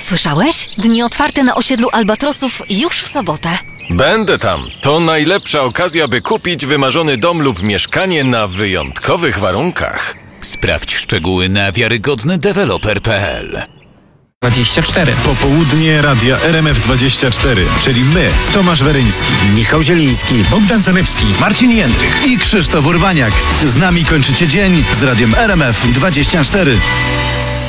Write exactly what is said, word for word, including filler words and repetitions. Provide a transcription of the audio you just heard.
Słyszałeś? Dni otwarte na osiedlu Albatrosów już w sobotę. Będę tam. To najlepsza okazja, by kupić wymarzony dom lub mieszkanie na wyjątkowych warunkach. Sprawdź szczegóły na wiarygodny deweloper kropka p l. dwadzieścia cztery. Popołudnie Radia R M F dwadzieścia cztery, czyli my, Tomasz Weryński, Michał Zieliński, Bogdan Zalewski, Marcin Jędrych i Krzysztof Urbaniak. Z nami kończycie dzień z Radiem R M F dwadzieścia cztery.